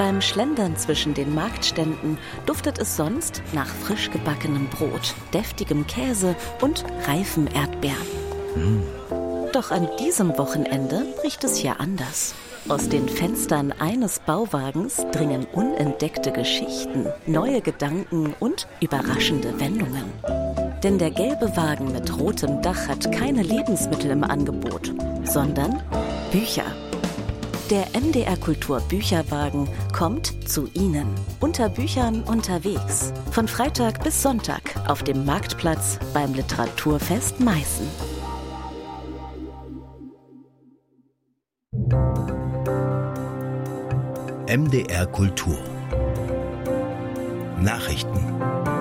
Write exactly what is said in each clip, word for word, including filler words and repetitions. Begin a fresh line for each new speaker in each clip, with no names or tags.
Beim Schlendern zwischen den Marktständen duftet es sonst nach frisch gebackenem Brot, deftigem Käse und reifen Erdbeeren. Mm. Doch an diesem Wochenende riecht es hier anders. Aus den Fenstern eines Bauwagens dringen unentdeckte Geschichten, neue Gedanken und überraschende Wendungen. Denn der gelbe Wagen mit rotem Dach hat keine Lebensmittel im Angebot, sondern Bücher. Der M D R Kultur Bücherwagen kommt zu Ihnen. Unter Büchern unterwegs. Von Freitag bis Sonntag auf dem Marktplatz beim Literaturfest Meißen.
M D R Kultur Nachrichten.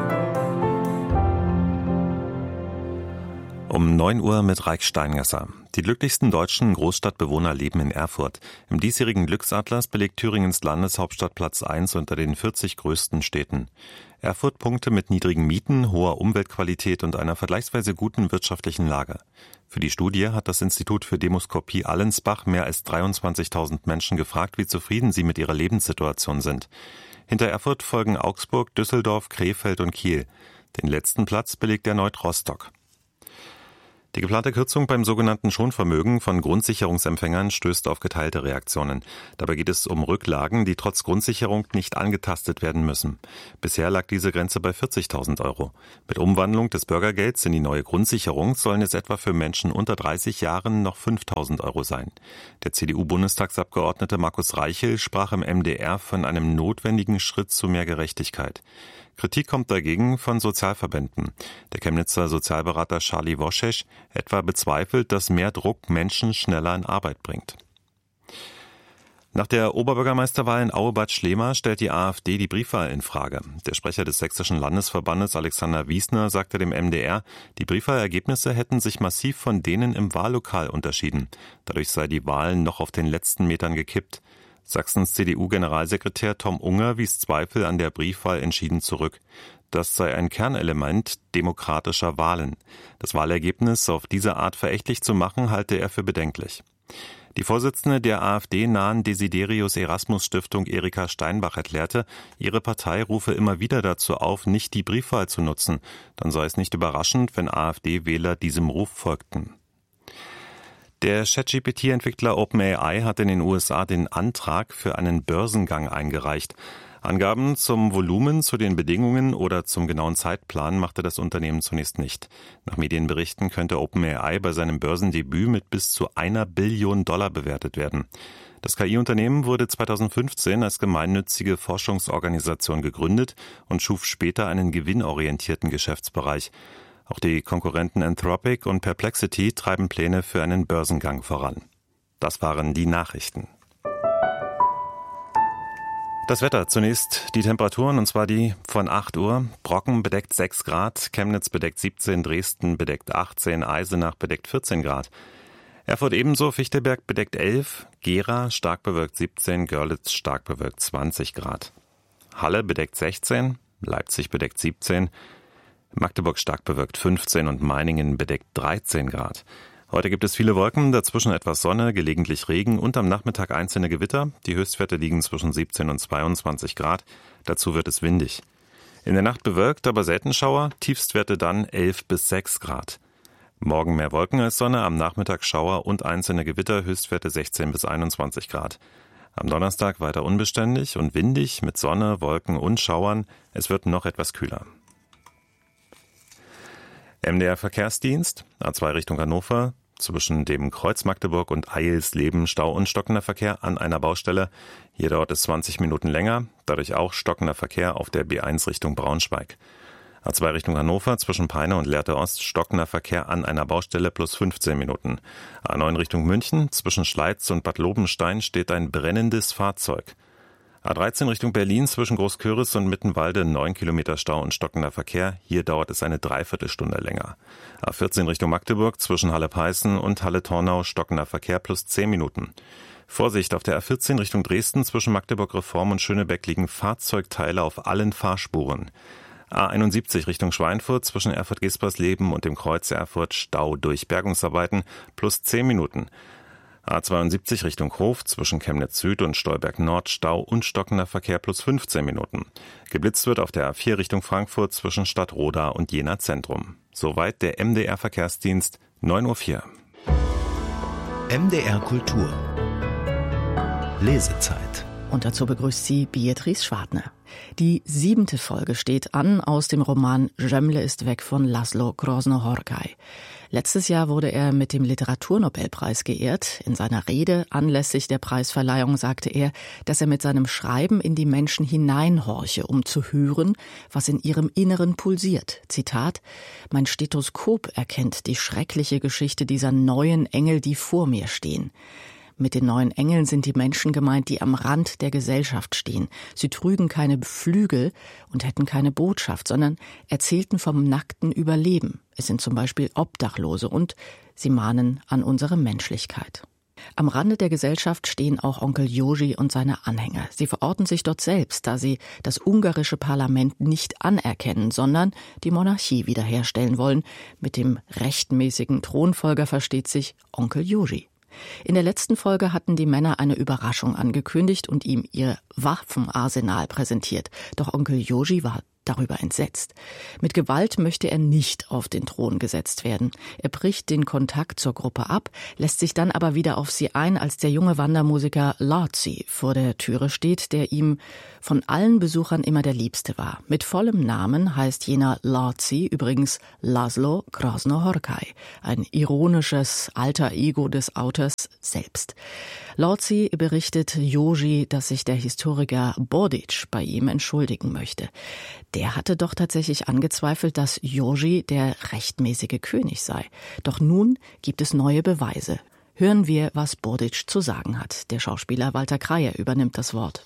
Um neun Uhr mit Reik Steingasser. Die glücklichsten deutschen Großstadtbewohner leben in Erfurt. Im diesjährigen Glücksatlas belegt Thüringens Landeshauptstadt Platz eins unter den vierzig größten Städten. Erfurt punkte mit niedrigen Mieten, hoher Umweltqualität und einer vergleichsweise guten wirtschaftlichen Lage. Für die Studie hat das Institut für Demoskopie Allensbach mehr als dreiundzwanzigtausend Menschen gefragt, wie zufrieden sie mit ihrer Lebenssituation sind. Hinter Erfurt folgen Augsburg, Düsseldorf, Krefeld und Kiel. Den letzten Platz belegt erneut Rostock. Die geplante Kürzung beim sogenannten Schonvermögen von Grundsicherungsempfängern stößt auf geteilte Reaktionen. Dabei geht es um Rücklagen, die trotz Grundsicherung nicht angetastet werden müssen. Bisher lag diese Grenze bei vierzigtausend Euro. Mit Umwandlung des Bürgergelds in die neue Grundsicherung sollen es etwa für Menschen unter dreißig Jahren noch fünftausend Euro sein. Der C D U-Bundestagsabgeordnete Markus Reichel sprach im M D R von einem notwendigen Schritt zu mehr Gerechtigkeit. Kritik kommt dagegen von Sozialverbänden. Der Chemnitzer Sozialberater Charlie Woschesch etwa bezweifelt, dass mehr Druck Menschen schneller in Arbeit bringt. Nach der Oberbürgermeisterwahl in Aue-Bad Schlema stellt die AfD die Briefwahl in Frage. Der Sprecher des Sächsischen Landesverbandes Alexander Wiesner sagte dem M D R, die Briefwahlergebnisse hätten sich massiv von denen im Wahllokal unterschieden. Dadurch sei die Wahl noch auf den letzten Metern gekippt. Sachsens C D U-Generalsekretär Tom Unger wies Zweifel an der Briefwahl entschieden zurück. Das sei ein Kernelement demokratischer Wahlen. Das Wahlergebnis auf diese Art verächtlich zu machen, halte er für bedenklich. Die Vorsitzende der AfD-nahen Desiderius Erasmus Stiftung Erika Steinbach erklärte, ihre Partei rufe immer wieder dazu auf, nicht die Briefwahl zu nutzen. Dann sei es nicht überraschend, wenn AfD-Wähler diesem Ruf folgten. Der ChatGP T-Entwickler OpenAI hat in den U S A den Antrag für einen Börsengang eingereicht. Angaben zum Volumen, zu den Bedingungen oder zum genauen Zeitplan machte das Unternehmen zunächst nicht. Nach Medienberichten könnte OpenAI bei seinem Börsendebüt mit bis zu einer Billion Dollar bewertet werden. Das K I-Unternehmen wurde zweitausendfünfzehn als gemeinnützige Forschungsorganisation gegründet und schuf später einen gewinnorientierten Geschäftsbereich. Auch die Konkurrenten Anthropic und Perplexity treiben Pläne für einen Börsengang voran. Das waren die Nachrichten. Das Wetter. Zunächst die Temperaturen, und zwar die von acht Uhr. Brocken bedeckt sechs Grad, Chemnitz bedeckt siebzehn, Dresden bedeckt achtzehn, Eisenach bedeckt vierzehn Grad. Erfurt ebenso, Fichtelberg bedeckt elf, Gera stark bewölkt siebzehn, Görlitz stark bewölkt zwanzig Grad. Halle bedeckt sechzehn, Leipzig bedeckt siebzehn, Magdeburg stark bewölkt fünfzehn und Meiningen bedeckt dreizehn Grad. Heute gibt es viele Wolken, dazwischen etwas Sonne, gelegentlich Regen und am Nachmittag einzelne Gewitter. Die Höchstwerte liegen zwischen siebzehn und zweiundzwanzig Grad. Dazu wird es windig. In der Nacht bewölkt, aber selten Schauer, Tiefstwerte dann elf bis sechs Grad. Morgen mehr Wolken als Sonne, am Nachmittag Schauer und einzelne Gewitter, Höchstwerte sechzehn bis einundzwanzig Grad. Am Donnerstag weiter unbeständig und windig mit Sonne, Wolken und Schauern. Es wird noch etwas kühler. M D R Verkehrsdienst, A zwei Richtung Hannover, zwischen dem Kreuz Magdeburg und Eilsleben Stau und stockender Verkehr an einer Baustelle. Hier dauert es zwanzig Minuten länger, dadurch auch stockender Verkehr auf der B eins Richtung Braunschweig. A zwei Richtung Hannover, zwischen Peine und Lehrte Ost, stockender Verkehr an einer Baustelle plus fünfzehn Minuten. A neun Richtung München, zwischen Schleiz und Bad Lobenstein steht ein brennendes Fahrzeug. A dreizehn Richtung Berlin, zwischen Großköris und Mittenwalde neun Kilometer Stau und stockender Verkehr. Hier dauert es eine Dreiviertelstunde länger. A vierzehn Richtung Magdeburg, zwischen Halle-Peißen und Halle-Tornau stockender Verkehr plus zehn Minuten. Vorsicht, auf der A vierzehn Richtung Dresden, zwischen Magdeburg-Reform und Schönebeck liegen Fahrzeugteile auf allen Fahrspuren. A einundsiebzig Richtung Schweinfurt, zwischen Erfurt-Gespersleben und dem Kreuz Erfurt Stau durch Bergungsarbeiten plus zehn Minuten. A zweiundsiebzig Richtung Hof zwischen Chemnitz Süd und Stolberg Nord Stau und stockender Verkehr plus fünfzehn Minuten. Geblitzt wird auf der A vier Richtung Frankfurt zwischen Stadtroda und Jena Zentrum. Soweit der M D R Verkehrsdienst, neun Uhr vier.
M D R Kultur. Lesezeit.
Und dazu begrüßt sie Beatrice Schwartner. Die siebente Folge steht an aus dem Roman Zemle ist weg von Laszlo Grozno-Horkai. Letztes Jahr wurde er mit dem Literaturnobelpreis geehrt. In seiner Rede anlässlich der Preisverleihung sagte er, dass er mit seinem Schreiben in die Menschen hineinhorche, um zu hören, was in ihrem Inneren pulsiert. Zitat: Mein Stethoskop erkennt die schreckliche Geschichte dieser neuen Engel, die vor mir stehen. Mit den neuen Engeln sind die Menschen gemeint, die am Rand der Gesellschaft stehen. Sie trügen keine Flügel und hätten keine Botschaft, sondern erzählten vom nackten Überleben. Es sind zum Beispiel Obdachlose und sie mahnen an unsere Menschlichkeit. Am Rande der Gesellschaft stehen auch Onkel Joji und seine Anhänger. Sie verorten sich dort selbst, da sie das ungarische Parlament nicht anerkennen, sondern die Monarchie wiederherstellen wollen. Mit dem rechtmäßigen Thronfolger versteht sich Onkel Joji. In der letzten Folge hatten die Männer eine Überraschung angekündigt und ihm ihr Waffenarsenal präsentiert. Doch Onkel Joji war darüber entsetzt. Mit Gewalt möchte er nicht auf den Thron gesetzt werden. Er bricht den Kontakt zur Gruppe ab, lässt sich dann aber wieder auf sie ein, als der junge Wandermusiker László vor der Türe steht, der ihm von allen Besuchern immer der Liebste war. Mit vollem Namen heißt jener László übrigens Laszlo Grozno-Horkai, ein ironisches alter Ego des Autors selbst. László berichtet Joji, dass sich der Historiker Bodic bei ihm entschuldigen möchte. Der hatte doch tatsächlich angezweifelt, dass Joji der rechtmäßige König sei. Doch nun gibt es neue Beweise. Hören wir, was Bodic zu sagen hat. Der Schauspieler Walter Kreyer übernimmt das Wort.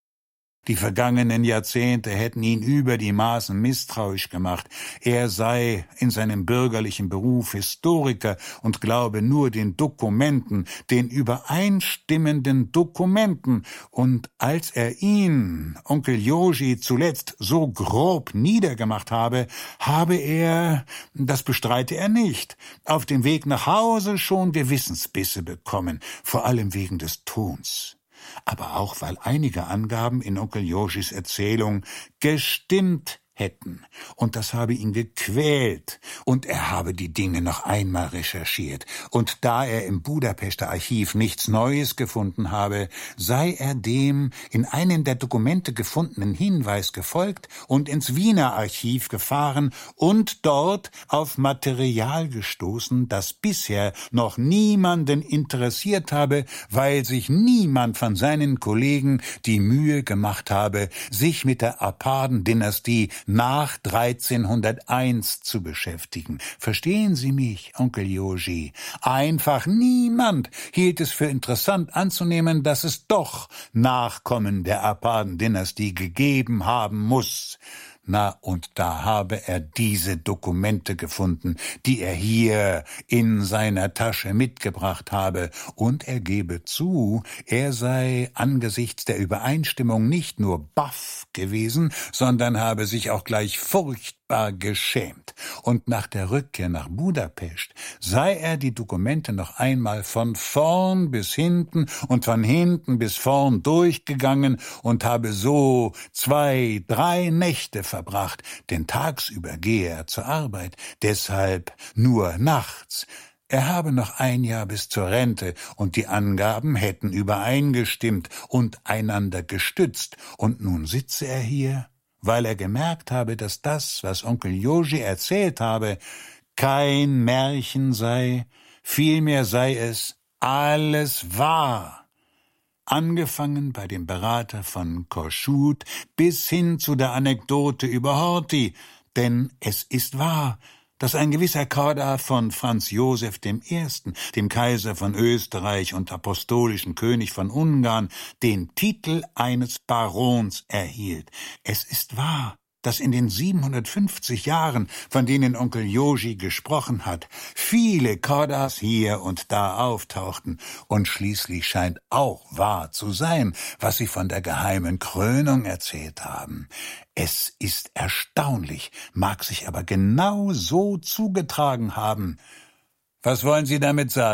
Die vergangenen Jahrzehnte hätten ihn über die Maßen misstrauisch gemacht. Er sei in seinem bürgerlichen Beruf Historiker und glaube nur den Dokumenten, den übereinstimmenden Dokumenten. Und als er ihn, Onkel Joji, zuletzt so grob niedergemacht habe, habe er, das bestreite er nicht, auf dem Weg nach Hause schon Gewissensbisse bekommen, vor allem wegen des Tons. Aber auch, weil einige Angaben in Onkel Jojis Erzählung gestimmt hätten. Und das habe ihn gequält. Und er habe die Dinge noch einmal recherchiert. Und da er im Budapester Archiv nichts Neues gefunden habe, sei er dem in einem der Dokumente gefundenen Hinweis gefolgt und ins Wiener Archiv gefahren und dort auf Material gestoßen, das bisher noch niemanden interessiert habe, weil sich niemand von seinen Kollegen die Mühe gemacht habe, sich mit der Arpaden-Dynastie nach dreizehnhunderteins zu beschäftigen. Verstehen Sie mich, Onkel Joji? Einfach niemand hielt es für interessant anzunehmen, dass es doch Nachkommen der Arpaden-Dynastie gegeben haben muss. Na, und da habe er diese Dokumente gefunden, die er hier in seiner Tasche mitgebracht habe. Und er gebe zu, er sei angesichts der Übereinstimmung nicht nur baff gewesen, sondern habe sich auch gleich furchtbar geschämt. Und nach der Rückkehr nach Budapest sei er die Dokumente noch einmal von vorn bis hinten und von hinten bis vorn durchgegangen und habe so zwei, drei Nächte verbracht, denn tagsüber gehe er zur Arbeit, deshalb nur nachts. Er habe noch ein Jahr bis zur Rente und die Angaben hätten übereingestimmt und einander gestützt. Und nun sitze er hier, weil er gemerkt habe, dass das, was Onkel Joji erzählt habe, kein Märchen sei, vielmehr sei es alles wahr. Angefangen bei dem Berater von Kossuth bis hin zu der Anekdote über Horthy, denn es ist wahr, dass ein gewisser Korda von Franz Josef dem Ersten, dem Kaiser von Österreich und apostolischen König von Ungarn, den Titel eines Barons erhielt. Es ist wahr, dass in den siebenhundertfünfzig Jahren, von denen Onkel Joji gesprochen hat, viele Kordas hier und da auftauchten. Und schließlich scheint auch wahr zu sein, was sie von der geheimen Krönung erzählt haben. Es ist erstaunlich, mag sich aber genau so zugetragen haben. Was wollen Sie damit sagen?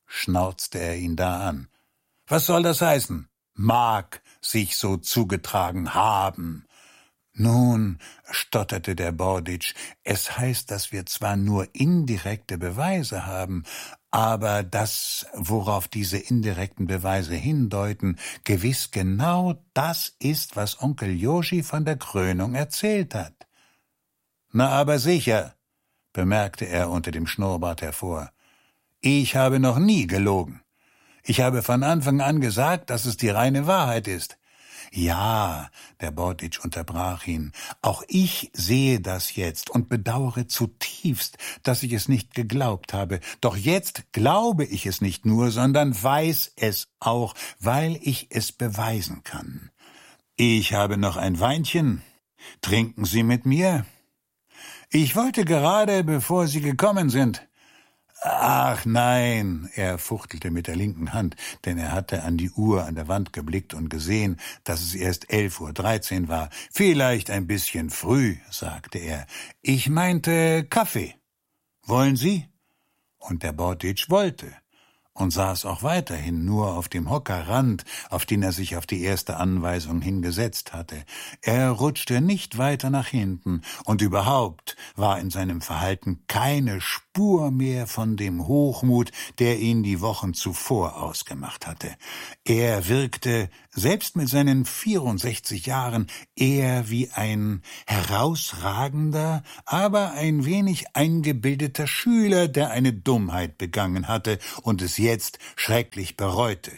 schnauzte er ihn da an. »Was soll das heißen? Mag sich so zugetragen haben.« »Nun«, stotterte der Borditsch, »es heißt, dass wir zwar nur indirekte Beweise haben, aber das, worauf diese indirekten Beweise hindeuten, gewiss genau das ist, was Onkel Joschi von der Krönung erzählt hat.« »Na, aber sicher«, bemerkte er unter dem Schnurrbart hervor, »ich habe noch nie gelogen. Ich habe von Anfang an gesagt, dass es die reine Wahrheit ist.« »Ja«, der Borditsch unterbrach ihn, »auch ich sehe das jetzt und bedauere zutiefst, dass ich es nicht geglaubt habe. Doch jetzt glaube ich es nicht nur, sondern weiß es auch, weil ich es beweisen kann. Ich habe noch ein Weinchen. Trinken Sie mit mir?« »Ich wollte gerade, bevor Sie gekommen sind.« »Ach nein«, er fuchtelte mit der linken Hand, denn er hatte an die Uhr an der Wand geblickt und gesehen, dass es erst elf Uhr dreizehn war. »Vielleicht ein bisschen früh«, sagte er. »Ich meinte Kaffee. Wollen Sie?« Und der Borditsch wollte und saß auch weiterhin nur auf dem Hockerrand, auf den er sich auf die erste Anweisung hingesetzt hatte. Er rutschte nicht weiter nach hinten, und überhaupt war in seinem Verhalten keine Spur mehr von dem Hochmut, der ihn die Wochen zuvor ausgemacht hatte. Er wirkte, selbst mit seinen vierundsechzig Jahren, eher wie ein herausragender, aber ein wenig eingebildeter Schüler, der eine Dummheit begangen hatte und es jetzt schrecklich bereute.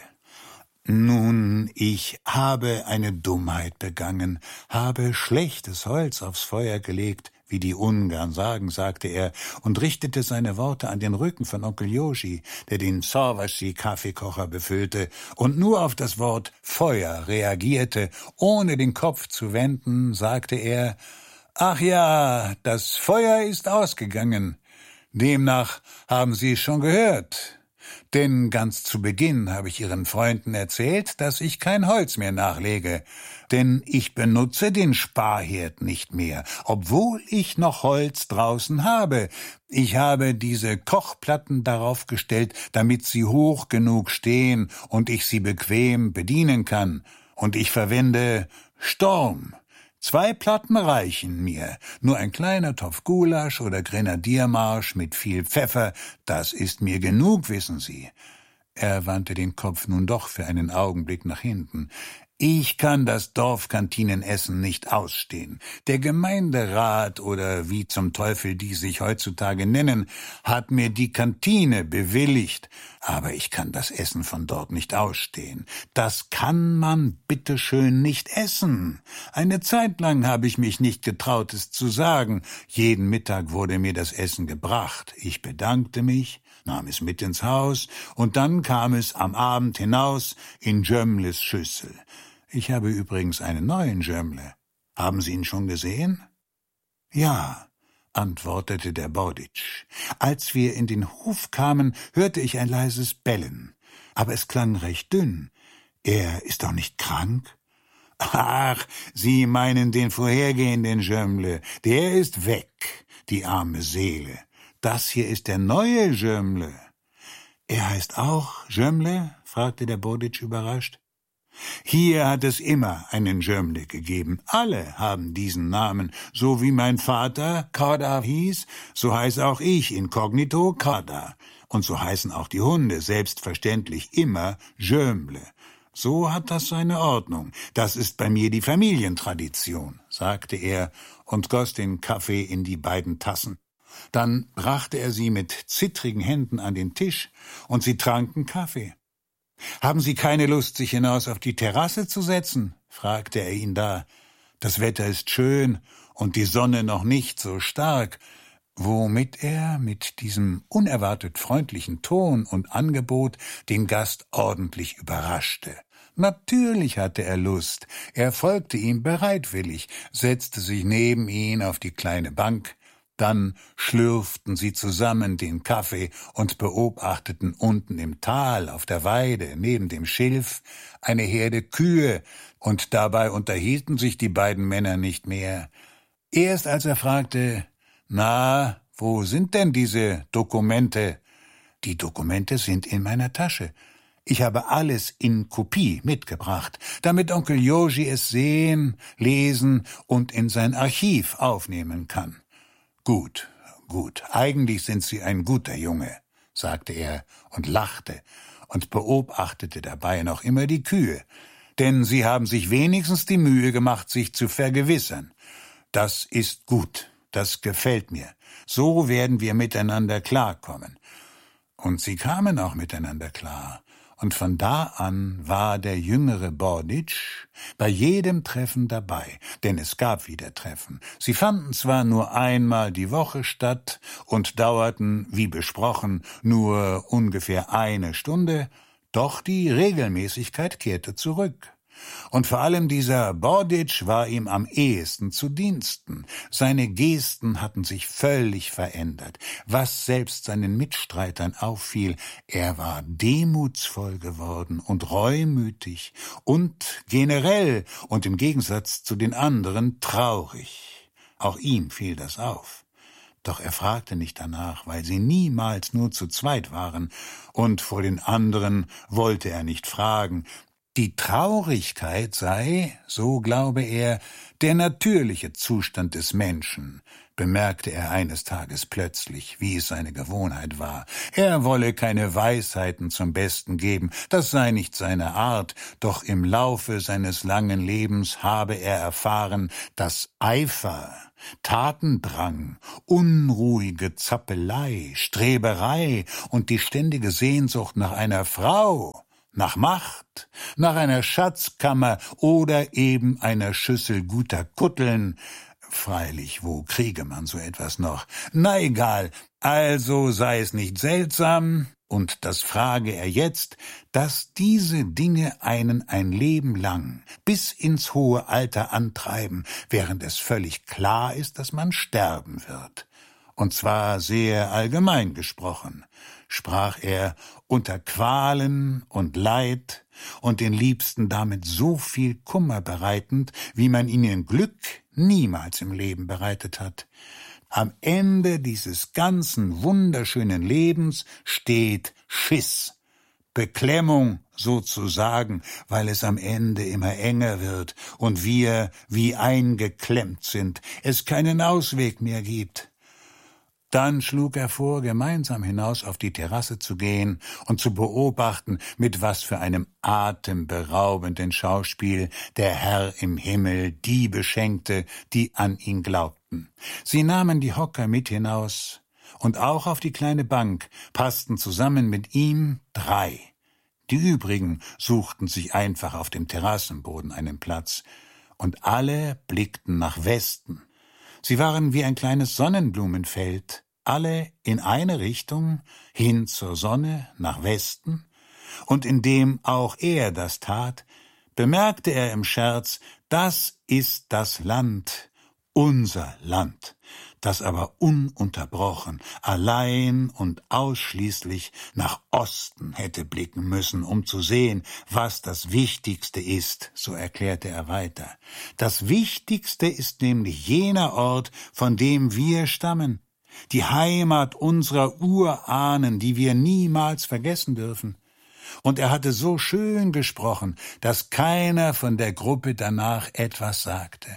»Nun, ich habe eine Dummheit begangen, habe schlechtes Holz aufs Feuer gelegt, wie die Ungarn sagen«, sagte er und richtete seine Worte an den Rücken von Onkel Joschi, der den Szarvasy-Kaffeekocher befüllte und nur auf das Wort Feuer reagierte. Ohne den Kopf zu wenden, sagte er, »Ach ja, das Feuer ist ausgegangen. Demnach haben Sie es schon gehört. Denn ganz zu Beginn habe ich Ihren Freunden erzählt, dass ich kein Holz mehr nachlege, denn ich benutze den Sparherd nicht mehr, obwohl ich noch Holz draußen habe. Ich habe diese Kochplatten darauf gestellt, damit sie hoch genug stehen und ich sie bequem bedienen kann. Und ich verwende Storm. Zwei Platten reichen mir, nur ein kleiner Topf Gulasch oder Grenadiermarsch mit viel Pfeffer, das ist mir genug, wissen Sie.« Er wandte den Kopf nun doch für einen Augenblick nach hinten. »Ich kann das Dorfkantinenessen nicht ausstehen. Der Gemeinderat oder wie zum Teufel die sich heutzutage nennen, hat mir die Kantine bewilligt, aber ich kann das Essen von dort nicht ausstehen. Das kann man bitteschön nicht essen. Eine Zeit lang habe ich mich nicht getraut, es zu sagen. Jeden Mittag wurde mir das Essen gebracht. Ich bedankte mich, nahm es mit ins Haus und dann kam es am Abend hinaus in Jömmles Schüssel. Ich habe übrigens einen neuen Jömmle. Haben Sie ihn schon gesehen?« »Ja«, antwortete der Borditsch. »Als wir in den Hof kamen, hörte ich ein leises Bellen. Aber es klang recht dünn. Er ist doch nicht krank?« »Ach, Sie meinen den vorhergehenden Jömmle. Der ist weg, die arme Seele. Das hier ist der neue Jömmle.« »Er heißt auch Jömmle?« fragte der Borditsch überrascht. »Hier hat es immer einen Jömmle gegeben. Alle haben diesen Namen. So wie mein Vater Korda hieß, so heiße auch ich inkognito Korda. Und so heißen auch die Hunde selbstverständlich immer Jömmle. So hat das seine Ordnung. Das ist bei mir die Familientradition«, sagte er und goss den Kaffee in die beiden Tassen. Dann brachte er sie mit zittrigen Händen an den Tisch, und sie tranken Kaffee. »Haben Sie keine Lust, sich hinaus auf die Terrasse zu setzen?« fragte er ihn da. »Das Wetter ist schön und die Sonne noch nicht so stark«, womit er mit diesem unerwartet freundlichen Ton und Angebot den Gast ordentlich überraschte. Natürlich hatte er Lust. Er folgte ihm bereitwillig, setzte sich neben ihn auf die kleine Bank. Dann schlürften sie zusammen den Kaffee und beobachteten unten im Tal auf der Weide neben dem Schilf eine Herde Kühe, und dabei unterhielten sich die beiden Männer nicht mehr. Erst als er fragte, »Na, wo sind denn diese Dokumente?«, Die Dokumente sind in meiner Tasche. Ich habe alles in Kopie mitgebracht, damit Onkel Joji es sehen, lesen und in sein Archiv aufnehmen kann. Gut, gut, eigentlich sind Sie ein guter Junge, sagte er und lachte und beobachtete dabei noch immer die Kühe, denn sie haben sich wenigstens die Mühe gemacht, sich zu vergewissern. Das ist gut, das gefällt mir. So werden wir miteinander klarkommen. Und sie kamen auch miteinander klar. Und von da an war der jüngere Borditsch bei jedem Treffen dabei, denn es gab wieder Treffen. Sie fanden zwar nur einmal die Woche statt und dauerten, wie besprochen, nur ungefähr eine Stunde, doch die Regelmäßigkeit kehrte zurück. Und vor allem dieser Borditsch war ihm am ehesten zu Diensten. Seine Gesten hatten sich völlig verändert, was selbst seinen Mitstreitern auffiel. Er war demutsvoll geworden und reumütig und generell und im Gegensatz zu den anderen traurig. Auch ihm fiel das auf. Doch er fragte nicht danach, weil sie niemals nur zu zweit waren, und vor den anderen wollte er nicht fragen. Die Traurigkeit sei, so glaube er, der natürliche Zustand des Menschen, bemerkte er eines Tages plötzlich, wie es seine Gewohnheit war. Er wolle keine Weisheiten zum Besten geben, das sei nicht seine Art, doch im Laufe seines langen Lebens habe er erfahren, dass Eifer, Tatendrang, unruhige Zappelei, Streberei und die ständige Sehnsucht nach einer Frau, nach Macht, nach einer Schatzkammer oder eben einer Schüssel guter Kutteln, freilich, wo kriege man so etwas noch? Na egal, also sei es nicht seltsam, und das frage er jetzt, dass diese Dinge einen ein Leben lang bis ins hohe Alter antreiben, während es völlig klar ist, dass man sterben wird. Und zwar sehr allgemein gesprochen, sprach er, unter Qualen und Leid und den Liebsten damit so viel Kummer bereitend, wie man ihnen Glück niemals im Leben bereitet hat. Am Ende dieses ganzen wunderschönen Lebens steht Schiss, Beklemmung sozusagen, weil es am Ende immer enger wird und wir wie eingeklemmt sind, es keinen Ausweg mehr gibt. Dann schlug er vor, gemeinsam hinaus auf die Terrasse zu gehen und zu beobachten, mit was für einem atemberaubenden Schauspiel der Herr im Himmel die beschenkte, die an ihn glaubten. Sie nahmen die Hocker mit hinaus, und auch auf die kleine Bank passten zusammen mit ihm drei. Die übrigen suchten sich einfach auf dem Terrassenboden einen Platz, und alle blickten nach Westen. Sie waren wie ein kleines Sonnenblumenfeld, alle in eine Richtung, hin zur Sonne, nach Westen, und indem auch er das tat, bemerkte er im Scherz, das ist das Land, unser Land, das aber ununterbrochen, allein und ausschließlich nach Osten hätte blicken müssen, um zu sehen, was das Wichtigste ist, so erklärte er weiter. Das Wichtigste ist nämlich jener Ort, von dem wir stammen, die Heimat unserer Urahnen, die wir niemals vergessen dürfen. Und er hatte so schön gesprochen, dass keiner von der Gruppe danach etwas sagte.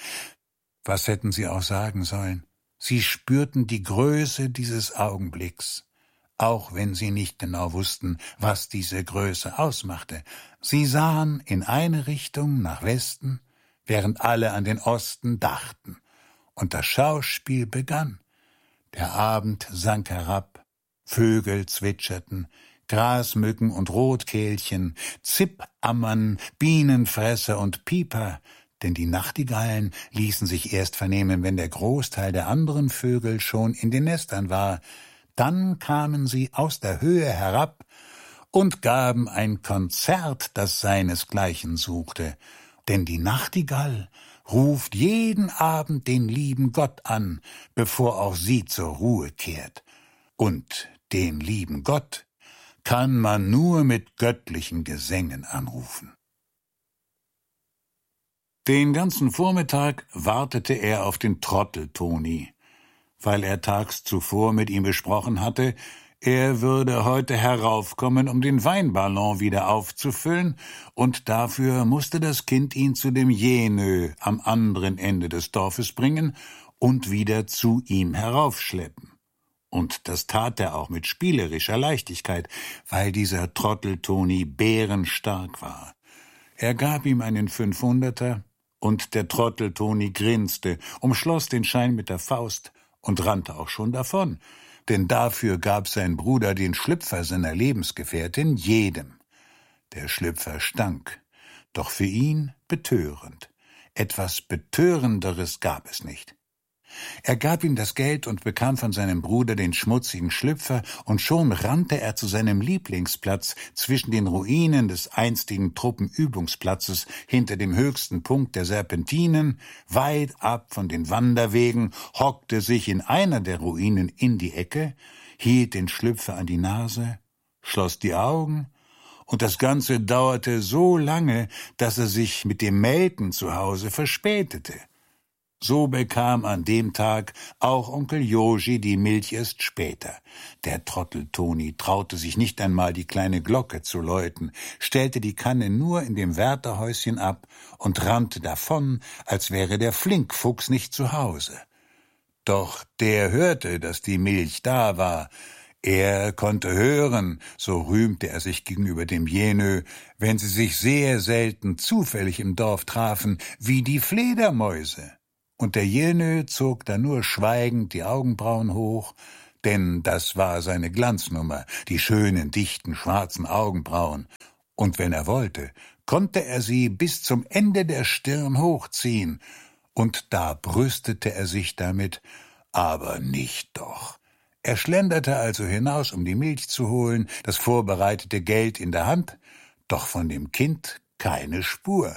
Was hätten sie auch sagen sollen? Sie spürten die Größe dieses Augenblicks, auch wenn sie nicht genau wussten, was diese Größe ausmachte. Sie sahen in eine Richtung nach Westen, während alle an den Osten dachten. Und das Schauspiel begann. Der Abend sank herab, Vögel zwitscherten, Grasmücken und Rotkehlchen, Zippammern, Bienenfresser und Pieper, denn die Nachtigallen ließen sich erst vernehmen, wenn der Großteil der anderen Vögel schon in den Nestern war. Dann kamen sie aus der Höhe herab und gaben ein Konzert, das seinesgleichen suchte. Denn die Nachtigall ruft jeden Abend den lieben Gott an, bevor auch sie zur Ruhe kehrt. Und den lieben Gott kann man nur mit göttlichen Gesängen anrufen. Den ganzen Vormittag wartete er auf den Trottel Toni, weil er tags zuvor mit ihm besprochen hatte, Er würde heute heraufkommen, um den Weinballon wieder aufzufüllen, und dafür musste das Kind ihn zu dem Jenö am anderen Ende des Dorfes bringen und wieder zu ihm heraufschleppen. Und das tat er auch mit spielerischer Leichtigkeit, weil dieser Trottel Toni bärenstark war. Er gab ihm einen Fünfhunderter, und der Trottel Toni grinste, umschloss den Schein mit der Faust und rannte auch schon davon, denn dafür gab sein Bruder den Schlüpfer seiner Lebensgefährtin jedem. Der Schlüpfer stank, doch für ihn betörend. Etwas Betörenderes gab es nicht. Er gab ihm das Geld und bekam von seinem Bruder den schmutzigen Schlüpfer, und schon rannte er zu seinem Lieblingsplatz zwischen den Ruinen des einstigen Truppenübungsplatzes hinter dem höchsten Punkt der Serpentinen, weit ab von den Wanderwegen, hockte sich in einer der Ruinen in die Ecke, hielt den Schlüpfer an die Nase, schloss die Augen, und das Ganze dauerte so lange, dass er sich mit dem Melken zu Hause verspätete. So bekam an dem Tag auch Onkel Joji die Milch erst später. Der Trottel Toni traute sich nicht einmal, die kleine Glocke zu läuten, stellte die Kanne nur in dem Wärterhäuschen ab und rannte davon, als wäre der Flinkfuchs nicht zu Hause. Doch der hörte, dass die Milch da war. Er konnte hören, so rühmte er sich gegenüber dem Jenö, wenn sie sich sehr selten zufällig im Dorf trafen, wie die Fledermäuse. Und der Jenö zog da nur schweigend die Augenbrauen hoch, denn das war seine Glanznummer, die schönen, dichten, schwarzen Augenbrauen. Und wenn er wollte, konnte er sie bis zum Ende der Stirn hochziehen, und da brüstete er sich damit, aber nicht doch. Er schlenderte also hinaus, um die Milch zu holen, das vorbereitete Geld in der Hand, doch von dem Kind keine Spur.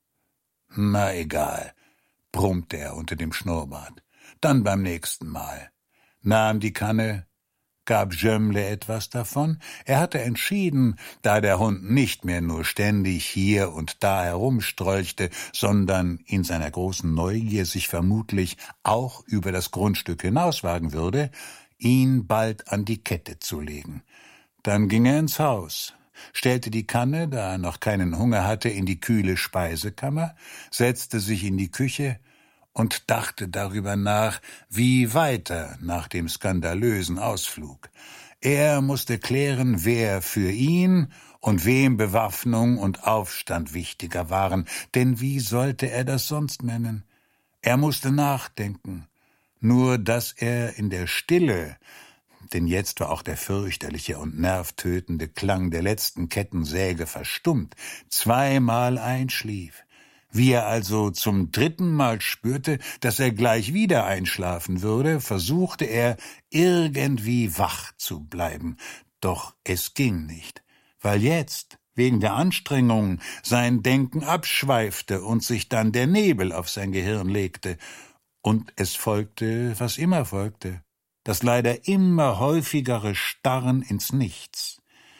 Na egal, brummte er unter dem Schnurrbart. Dann beim nächsten Mal. Nahm die Kanne, gab Jömmle etwas davon. Er hatte entschieden, da der Hund nicht mehr nur ständig hier und da herumstrolchte, sondern in seiner großen Neugier sich vermutlich auch über das Grundstück hinauswagen würde, ihn bald an die Kette zu legen. Dann ging er ins Haus, stellte die Kanne, da er noch keinen Hunger hatte, in die kühle Speisekammer, setzte sich in die Küche und dachte darüber nach, wie weiter nach dem skandalösen Ausflug. Er musste klären, wer für ihn und wem Bewaffnung und Aufstand wichtiger waren, denn wie sollte er das sonst nennen? Er musste nachdenken, nur dass er in der Stille, denn jetzt war auch der fürchterliche und nervtötende Klang der letzten Kettensäge verstummt, zweimal einschlief. Wie er also zum dritten Mal spürte, dass er gleich wieder einschlafen würde, versuchte er, irgendwie wach zu bleiben. Doch es ging nicht, weil jetzt, wegen der Anstrengung, sein Denken abschweifte und sich dann der Nebel auf sein Gehirn legte. Und es folgte, was immer folgte, das leider immer häufigere Starren ins Nichts.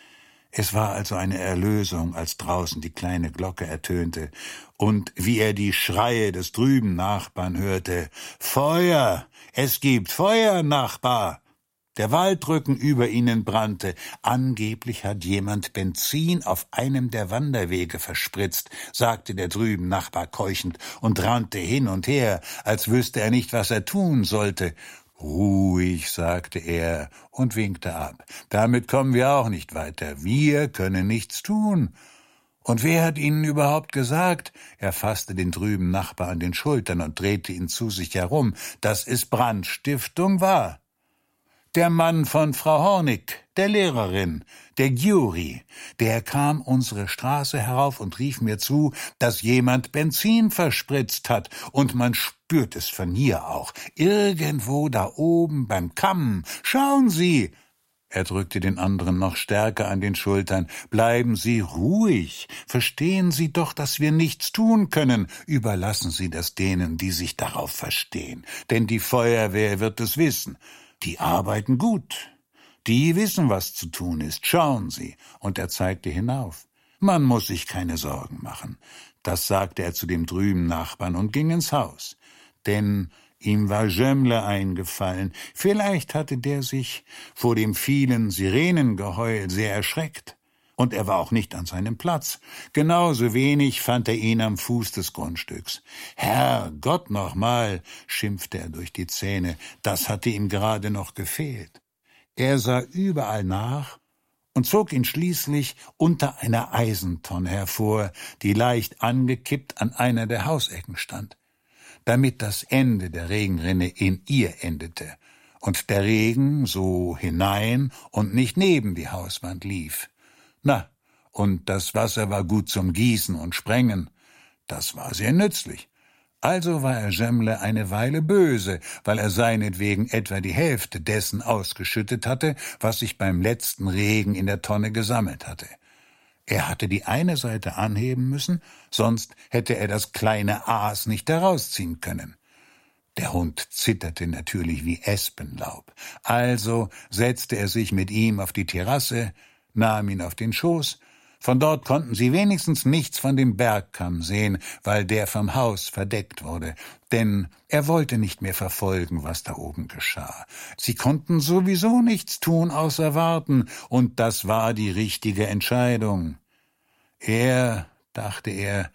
Es war also eine Erlösung, als draußen die kleine Glocke ertönte, und wie er die Schreie des drüben Nachbarn hörte: »Feuer! Es gibt Feuer, Nachbar!« Der Waldrücken über ihnen brannte. Angeblich hat jemand Benzin auf einem der Wanderwege verspritzt, sagte der drüben Nachbar keuchend und rannte hin und her, als wüsste er nicht, was er tun sollte. »Ruhig«, sagte er und winkte ab. »Damit kommen wir auch nicht weiter. Wir können nichts tun.« »Und wer hat Ihnen überhaupt gesagt?« Er fasste den drüben Nachbar an den Schultern und drehte ihn zu sich herum, »dass es Brandstiftung war?« »Der Mann von Frau Hornig, der Lehrerin, der Gyuri, der kam unsere Straße herauf und rief mir zu, dass jemand Benzin verspritzt hat, und man spürt es von hier auch, irgendwo da oben beim Kamm. Schauen Sie!« Er drückte den anderen noch stärker an den Schultern. »Bleiben Sie ruhig. Verstehen Sie doch, dass wir nichts tun können. Überlassen Sie das denen, die sich darauf verstehen. Denn die Feuerwehr wird es wissen. Die arbeiten gut. Die wissen, was zu tun ist. Schauen Sie.« Und er zeigte hinauf. »Man muss sich keine Sorgen machen.« Das sagte er zu dem drüben Nachbarn und ging ins Haus. Denn Ihm war Jemle eingefallen. Vielleicht hatte der sich vor dem vielen Sirenengeheul sehr erschreckt. Und er war auch nicht an seinem Platz. Genauso wenig fand er ihn am Fuß des Grundstücks. »Herrgott nochmal«, schimpfte er durch die Zähne, das hatte ihm gerade noch gefehlt. Er sah überall nach und zog ihn schließlich unter einer Eisentonne hervor, die leicht angekippt an einer der Hausecken stand, damit das Ende der Regenrinne in ihr endete und der Regen so hinein und nicht neben die Hauswand lief. Na, und das Wasser war gut zum Gießen und Sprengen. Das war sehr nützlich. Also war er Jemle eine Weile böse, weil er seinetwegen etwa die Hälfte dessen ausgeschüttet hatte, was sich beim letzten Regen in der Tonne gesammelt hatte. Er hatte die eine Seite anheben müssen, sonst hätte er das kleine Aas nicht herausziehen können. Der Hund zitterte natürlich wie Espenlaub. Also setzte er sich mit ihm auf die Terrasse, nahm ihn auf den Schoß. Von dort konnten sie wenigstens nichts von dem Bergkamm sehen, weil der vom Haus verdeckt wurde. Denn er wollte nicht mehr verfolgen, was da oben geschah. Sie konnten sowieso nichts tun, außer warten, und das war die richtige Entscheidung. Er, dachte er,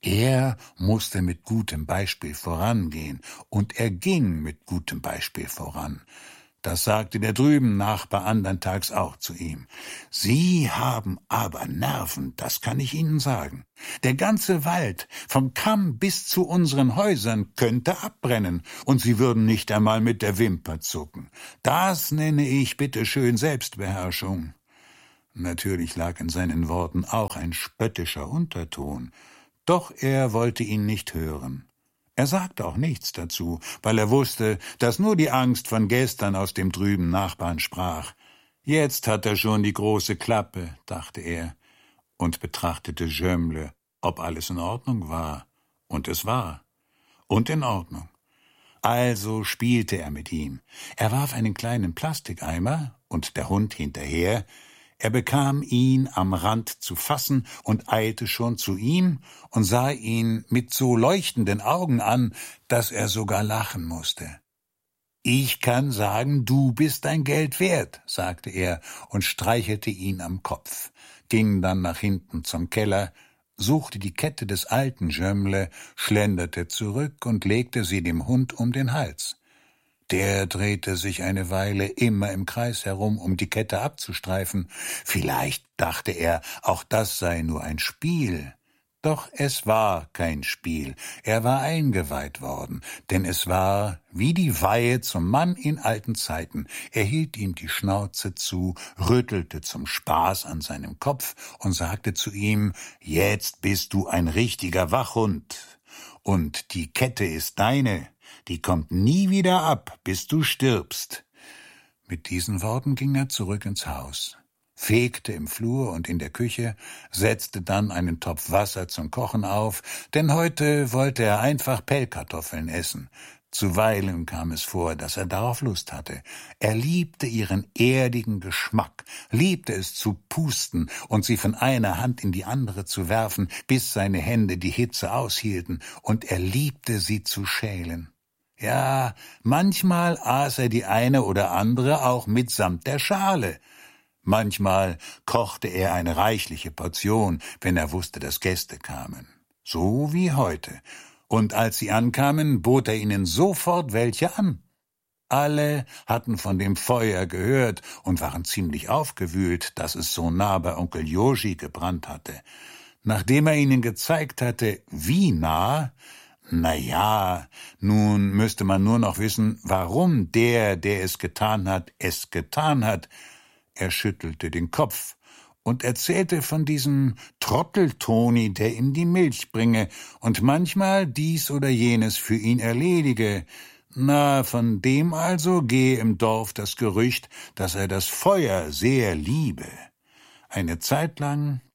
er musste mit gutem Beispiel vorangehen, und er ging mit gutem Beispiel voran. Das sagte der drüben Nachbar andern Tags auch zu ihm. »Sie haben aber Nerven, das kann ich Ihnen sagen. Der ganze Wald, vom Kamm bis zu unseren Häusern, könnte abbrennen, und Sie würden nicht einmal mit der Wimper zucken. Das nenne ich bitteschön Selbstbeherrschung.« Natürlich lag in seinen Worten auch ein spöttischer Unterton, doch er wollte ihn nicht hören. Er sagte auch nichts dazu, weil er wusste, dass nur die Angst von gestern aus dem trüben Nachbarn sprach. Jetzt hat er schon die große Klappe, dachte er, und betrachtete Jemle, ob alles in Ordnung war. Und es war. Und in Ordnung. Also spielte er mit ihm. Er warf einen kleinen Plastikeimer und der Hund hinterher. Er bekam ihn am Rand zu fassen und eilte schon zu ihm und sah ihn mit so leuchtenden Augen an, dass er sogar lachen musste. »Ich kann sagen, du bist dein Geld wert«, sagte er und streichelte ihn am Kopf, ging dann nach hinten zum Keller, suchte die Kette des alten Jemle, schlenderte zurück und legte sie dem Hund um den Hals. Der drehte sich eine Weile immer im Kreis herum, um die Kette abzustreifen. Vielleicht dachte er, auch das sei nur ein Spiel. Doch es war kein Spiel. Er war eingeweiht worden, denn es war wie die Weihe zum Mann in alten Zeiten. Er hielt ihm die Schnauze zu, rüttelte zum Spaß an seinem Kopf und sagte zu ihm, »Jetzt bist du ein richtiger Wachhund, und die Kette ist deine. Die kommt nie wieder ab, bis du stirbst.« Mit diesen Worten ging er zurück ins Haus, fegte im Flur und in der Küche, setzte dann einen Topf Wasser zum Kochen auf, denn heute wollte er einfach Pellkartoffeln essen. Zuweilen kam es vor, dass er darauf Lust hatte. Er liebte ihren erdigen Geschmack, liebte es zu pusten und sie von einer Hand in die andere zu werfen, bis seine Hände die Hitze aushielten, und er liebte sie zu schälen. Ja, manchmal aß er die eine oder andere auch mitsamt der Schale. Manchmal kochte er eine reichliche Portion, wenn er wusste, dass Gäste kamen. So wie heute. Und als sie ankamen, bot er ihnen sofort welche an. Alle hatten von dem Feuer gehört und waren ziemlich aufgewühlt, dass es so nah bei Onkel Joschy gebrannt hatte. Nachdem er ihnen gezeigt hatte, wie nah, na ja, nun müsste man nur noch wissen, warum der, der es getan hat, es getan hat. Er schüttelte den Kopf und erzählte von diesem Trottel-Toni, der ihm die Milch bringe und manchmal dies oder jenes für ihn erledige. Na, von dem also gehe im Dorf das Gerücht, dass er das Feuer sehr liebe. Eine Zeit lang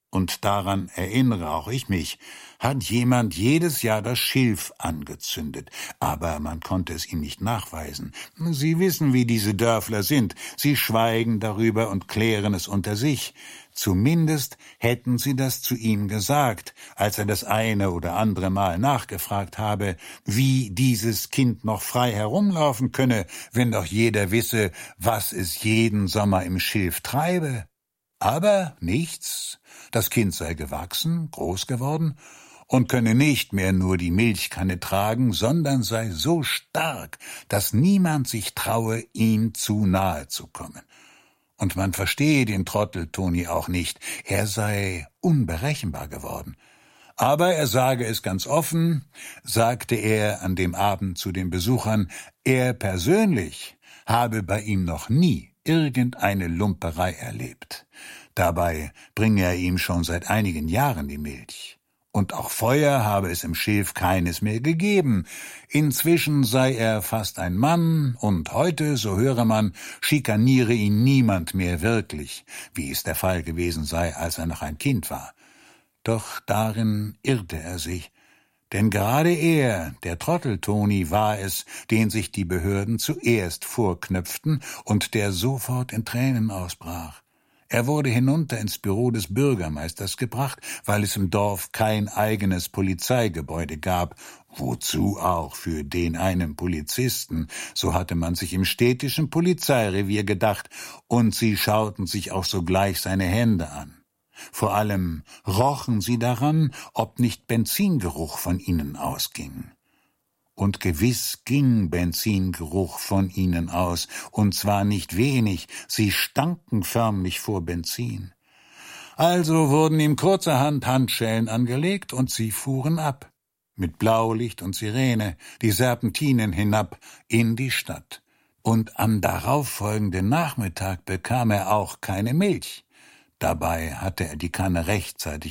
und daran erinnere auch ich mich, hat jemand jedes Jahr das Schilf angezündet, aber man konnte es ihm nicht nachweisen. Sie wissen, wie diese Dörfler sind, sie schweigen darüber und klären es unter sich. Zumindest hätten sie das zu ihm gesagt, als er das eine oder andere Mal nachgefragt habe, wie dieses Kind noch frei herumlaufen könne, wenn doch jeder wisse, was es jeden Sommer im Schilf treibe. Aber nichts, das Kind sei gewachsen, groß geworden und könne nicht mehr nur die Milchkanne tragen, sondern sei so stark, dass niemand sich traue, ihm zu nahe zu kommen. Und man verstehe den Trottel Toni auch nicht, er sei unberechenbar geworden. Aber er sage es ganz offen, sagte er an dem Abend zu den Besuchern, er persönlich habe bei ihm noch nie irgendeine Lumperei erlebt. Dabei bringe er ihm schon seit einigen Jahren die Milch. Und auch Feuer habe es im Schilf keines mehr gegeben. Inzwischen sei er fast ein Mann, und heute, so höre man, schikaniere ihn niemand mehr wirklich, wie es der Fall gewesen sei, als er noch ein Kind war. Doch darin irrte er sich, denn gerade er, der Trottel Toni, war es, den sich die Behörden zuerst vorknöpften und der sofort in Tränen ausbrach. Er wurde hinunter ins Büro des Bürgermeisters gebracht, weil es im Dorf kein eigenes Polizeigebäude gab, wozu auch für den einen Polizisten, so hatte man sich im städtischen Polizeirevier gedacht, und sie schauten sich auch sogleich seine Hände an. Vor allem rochen sie daran, ob nicht Benzingeruch von ihnen ausging. Und gewiss ging Benzingeruch von ihnen aus, und zwar nicht wenig, sie stanken förmlich vor Benzin. Also wurden ihm kurzerhand Handschellen angelegt, und sie fuhren ab, mit Blaulicht und Sirene, die Serpentinen hinab in die Stadt. Und am darauffolgenden Nachmittag bekam er auch keine Milch. Dabei hatte er die Kanne rechtzeitig